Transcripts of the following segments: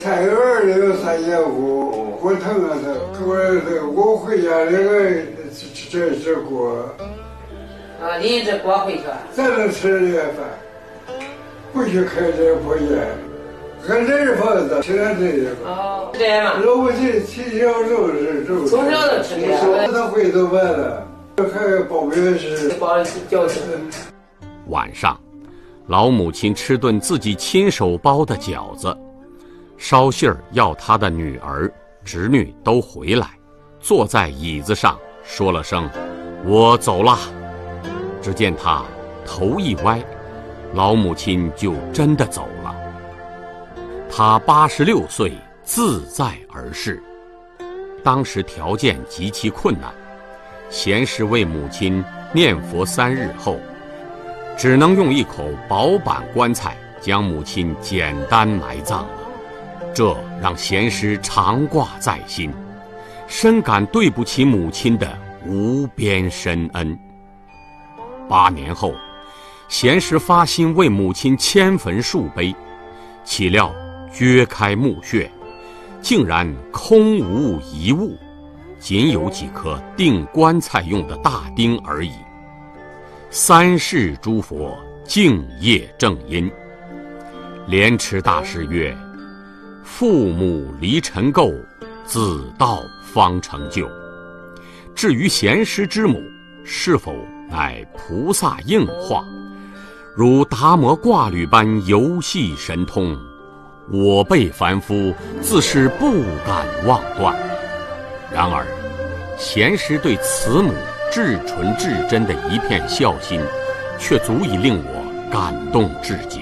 3月2日3节骨，骨疼啊！我回家这锅。 啊，你这锅回去？ 咱能吃点饭，不许开这破烟。俺这房子吃点这个。 哦，对嘛。 肉这起小肉是肉。 从小就吃的。 他回头完了，还有包面是。 包饺子。 晚上，老母亲吃顿自己亲手包的饺子，捎信儿要她的女儿、侄女都回来，坐在椅子上说了声“我走了”。只见她头一歪，老母亲就真的走了。她86岁，自在而逝。当时条件极其困难，贤师为母亲念佛3日后，只能用一口薄板棺材将母亲简单埋葬了。这让贤师常挂在心，深感对不起母亲的无边深恩。8年后，贤师发心为母亲迁坟树碑，岂料掘开墓穴，竟然空无一物，仅有几颗钉棺材用的大钉而已。3世诸佛敬业正因，莲池大师曰：父母离尘垢，子道方成就。至于贤师之母是否乃菩萨应化，如达摩挂履般游戏神通，我辈凡夫自是不敢妄断。然而贤师对慈母至纯至真的一片孝心，却足以令我感动至极。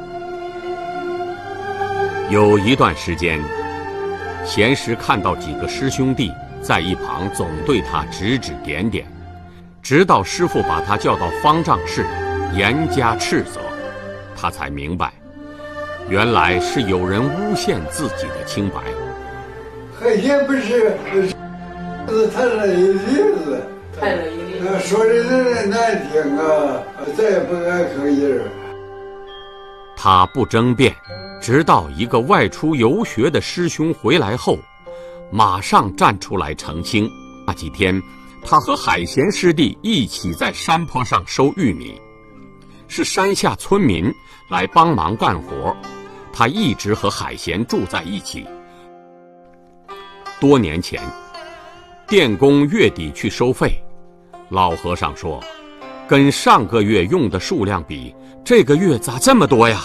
有一段时间，贤师看到几个师兄弟在一旁总对他指指点点，直到师父把他叫到方丈室严加斥责，他才明白，原来是有人诬陷自己的清白。 还也不是谈了一例子，说的人难听啊，再也不敢吭音。 他不争辩，直到一个外出游学的师兄回来后，马上站出来澄清。那几天，他和海贤师弟一起在山坡上收玉米，是山下村民来帮忙干活，他一直和海贤住在一起。多年前，电工月底去收费，老和尚说，跟上个月用的数量比，这个月咋这么多呀？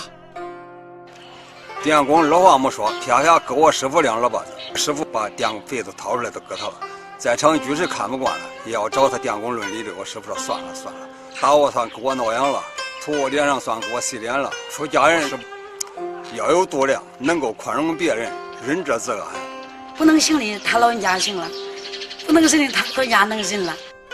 电工老话没说，撇下给我师傅2耳巴子，师傅把电费都掏出来都给他了。在场居士看不惯了，也要找他电工论理的。我师傅说算了，打我算给我挠痒了，吐我脸上算给我洗脸了。出家人是要有度量，能够宽容别人，仁者自安。 不能行的他老人家行了，不能行的他老人家能行了。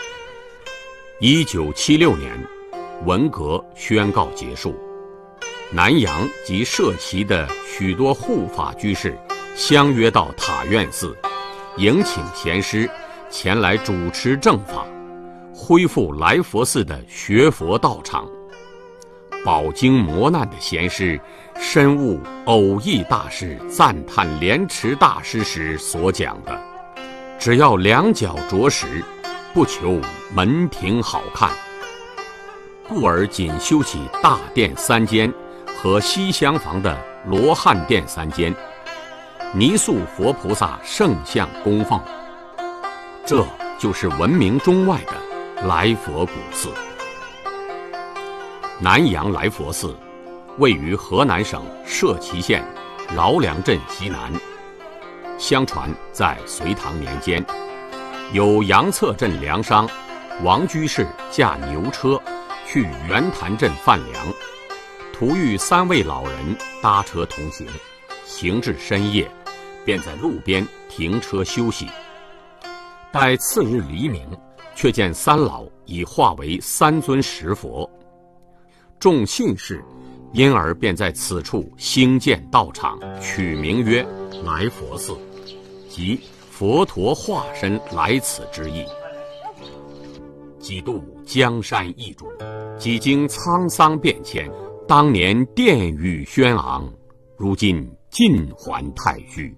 1976年，文革宣告结束，南洋及社旗的许多护法居士相约到塔院寺，迎请贤师前来主持正法，恢复来佛寺的学佛道场。饱经磨难的贤师深悟偶益大师赞叹莲池大师时所讲的，只要两脚着实，不求门庭好看，故而仅修起大殿3间和西厢房的罗汉殿3间，泥塑佛菩萨圣像供奉。这就是闻名中外的来佛古寺。南洋来佛寺位于河南省社旗县饶梁镇西南。相传在隋唐年间，有杨策镇粮商王居士驾牛车去袁潭镇贩粮，途遇3位老人搭车同行，行至深夜，便在路边停车休息。待次日黎明，却见3老已化为3尊石佛。众信士因而便在此处兴建道场，取名曰来佛寺，即佛陀化身来此之意。几度江山易主，几经沧桑变迁，当年殿宇轩昂，如今尽还太虚。